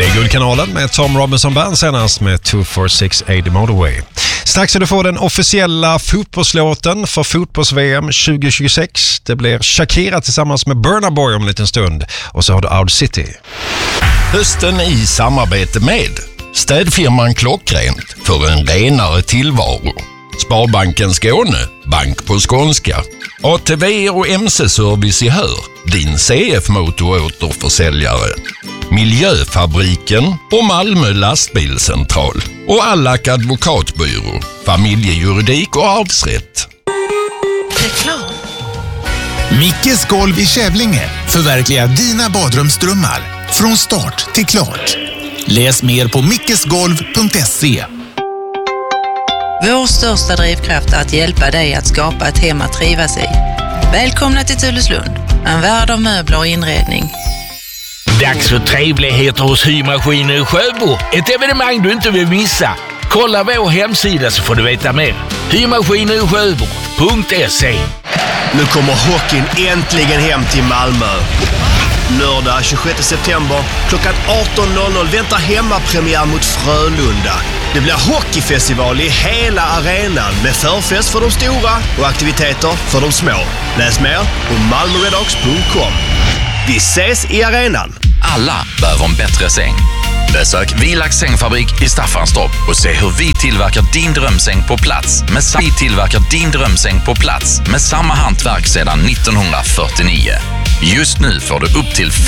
är Guldkanalen med Tom Robinson Band senast med 24680 Motorway. Strax ska du få den officiella fotbollslåten för fotbolls-VM 2026. Det blir Shakira tillsammans med Burna Boy om en liten stund. Och så har du Out City. Hösten i samarbete med städfirman Klockrent för en renare tillvaro. Sparbanken Skåne, bank på skånska. ATV och MC-service i Hör, din CF-motoråterförsäljare. Miljöfabriken och Malmö lastbilscentral. Och Allak advokatbyrå, familjejuridik och arvsrätt. Reklam. Mickes golv i Kävlinge förverkligar dina badrumsdrömmar från start till klart. Läs mer på mickesgolv.se. Vår största drivkraft är att hjälpa dig att skapa ett hem att trivas i. Välkomna till Tulleslund, en värld av möbler och inredning. Dags för trevligheter hos Hymaskiner i Sjöbo. Ett evenemang du inte vill missa. Kolla vår hemsida så får du veta mer. Hymaskiner-i-Sjöbo.se. Nu kommer hockeyn äntligen hem till Malmö. Lördag 26 september klockan 18.00 väntar hemmapremiär mot Frölunda. Det blir hockeyfestival i hela arenan med förfest för de stora och aktiviteter för de små. Läs mer på malmoredox.com. Vi ses i arenan. Alla behöver en bättre säng. Besök Vilax sängfabrik i Staffanstorp och se hur vi tillverkar din drömsäng på plats med samma hantverk sedan 1949. Just nu får du upp till